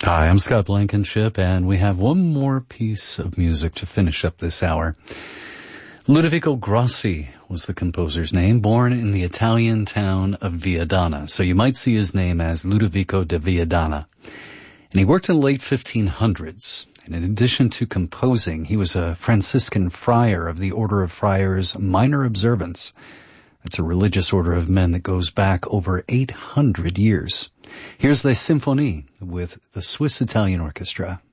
Hi, I'm Scott Blankenship, and we have one more piece of music to finish up this hour. Ludovico Grossi was the composer's name, born in the Italian town of Viadana. So you might see his name as Ludovico de Viadana. And he worked in the late 1500s. And in addition to composing, he was a Franciscan friar of the Order of Friars Minor Observance. It's a religious order of men that goes back over 800 years. Here's the Symphonie with the Swiss Italian Orchestra.